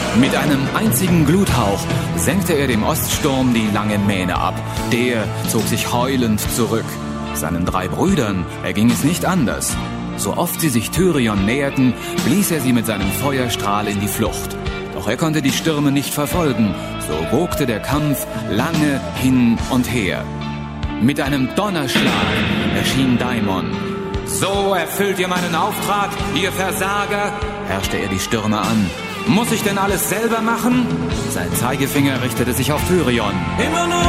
Mit einem einzigen Gluthauch senkte er dem Oststurm die lange Mähne ab. Der zog sich heulend zurück. Seinen 3 Brüdern erging es nicht anders. So oft sie sich Tyrion näherten, blies er sie mit seinem Feuerstrahl in die Flucht. Doch er konnte die Stürme nicht verfolgen. So wogte der Kampf lange hin und her. Mit einem Donnerschlag erschien Daemon. »So erfüllt ihr meinen Auftrag, ihr Versager«, herrschte er die Stürmer an. »Muss ich denn alles selber machen?« Sein Zeigefinger richtete sich auf Tyrion. »Immer nur